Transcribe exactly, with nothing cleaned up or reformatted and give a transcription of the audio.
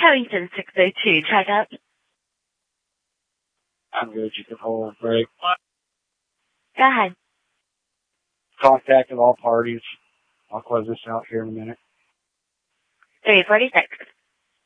Carrington six oh two, track up. I'm good. You can hold a break. Go ahead. Contacted all parties. I'll close this out here in a minute. three forty-six.